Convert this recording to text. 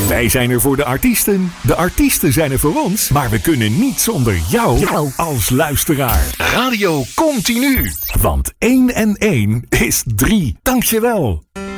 Wij zijn er voor de artiesten zijn er voor ons, maar we kunnen niet zonder jou als luisteraar. Radio Continu, want 1 en 1 is 3. Dankjewel.